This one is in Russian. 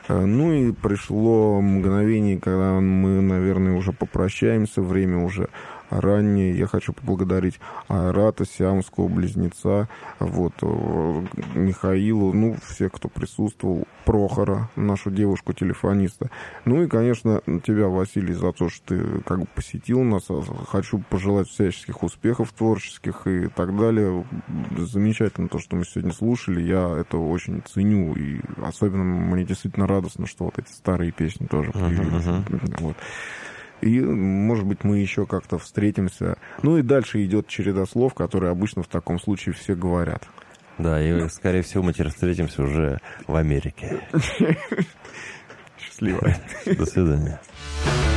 Ну и пришло мгновение, когда мы, наверное, уже попрощаемся, время уже раннее. Я хочу поблагодарить Айрата, сиамского близнеца, вот, Михаилу, ну, всех, кто присутствовал, Прохора, нашу девушку-телефониста. Ну и, конечно, тебя, Василий, за то, что ты как бы посетил нас. Хочу пожелать всяческих успехов творческих и так далее. Замечательно то, что мы сегодня слушали. Я это очень ценю. И особенно мне действительно радостно, что вот эти старые песни тоже появились. Вот. И, может быть, мы еще как-то встретимся. Ну и дальше идет череда слов, которые обычно в таком случае все говорят. Да, и, скорее всего, мы теперь встретимся уже в Америке. Счастливо. До свидания.